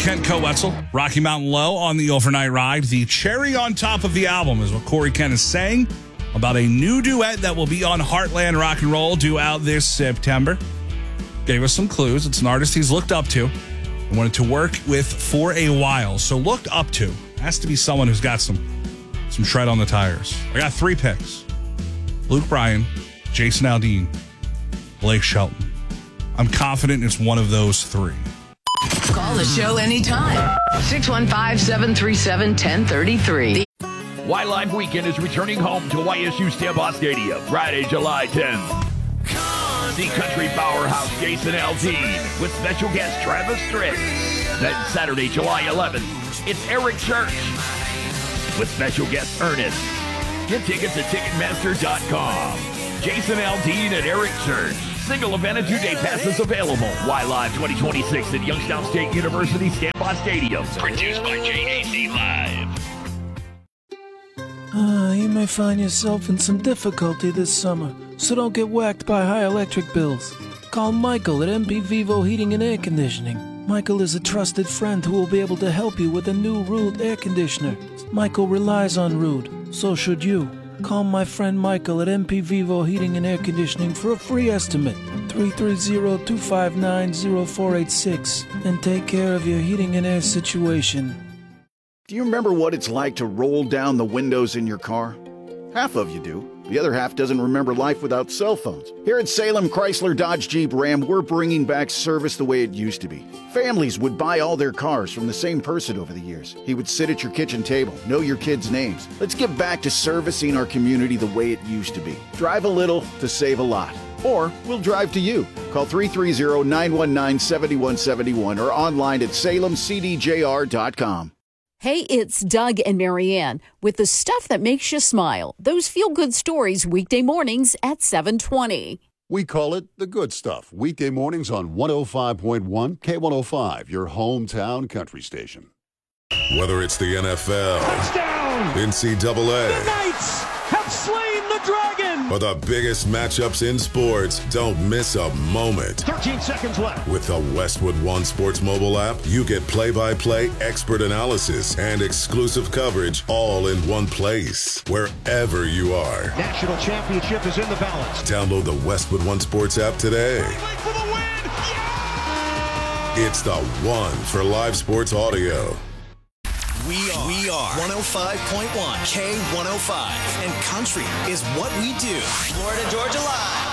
Kent Coetzel, Rocky Mountain Low on the overnight ride. The cherry on top of the album is what Corey Kent is saying about a new duet that will be on Heartland Rock and Roll due out this September. Gave us some clues. It's an artist he's looked up to and wanted to work with for a while. So looked up to has to be someone who's got some tread on the tires. I got 3 picks. Luke Bryan, Jason Aldean, Blake Shelton. I'm confident it's one of those 3. Call the show anytime. 615-737-1033. Y-Live Weekend is returning home to YSU Stambaugh Stadium Friday, July 10th. The country powerhouse Jason Aldean with special guest Travis Tritt. Then Saturday, July 11th, it's Eric Church with special guest Ernest. Get tickets at Ticketmaster.com. Jason Aldean and Eric Church. Single event and 2-day passes available. Y-Live 2026 at Youngstown State University Stambaugh Stadium. Produced by JAC Live. You may find yourself in some difficulty this summer, so don't get whacked by high electric bills. Call Michael at MP Vivo Heating and Air Conditioning. Michael is a trusted friend who will be able to help you with a new Rude air conditioner. Michael relies on Rude, so should you. Call my friend Michael at MP Vivo Heating and Air Conditioning for a free estimate. 330-259-0486 and take care of your heating and air situation. Do you remember what it's like to roll down the windows in your car? Half of you do. The other half doesn't remember life without cell phones. Here at Salem Chrysler Dodge Jeep Ram, we're bringing back service the way it used to be. Families would buy all their cars from the same person over the years. He would sit at your kitchen table, know your kids' names. Let's get back to servicing our community the way it used to be. Drive a little to save a lot. Or we'll drive to you. Call 330-919-7171 or online at salemcdjr.com. Hey, it's Doug and Marianne with the stuff that makes you smile. Those feel-good stories weekday mornings at 7:20. We call it The Good Stuff. Weekday mornings on 105.1 K105, your hometown country station. Whether it's the NFL, touchdown, NCAA, the Knights have slain the Dragon, or the biggest matchups in sports, don't miss a moment. 13 seconds left. With the Westwood One Sports mobile app, you get play-by-play expert analysis and exclusive coverage all in one place, wherever you are. National championship is in the balance. Download the Westwood One Sports app today. For the win. Yeah! It's the one for live sports audio. We are 105.1 K105, and country is what we do. Florida Georgia Live.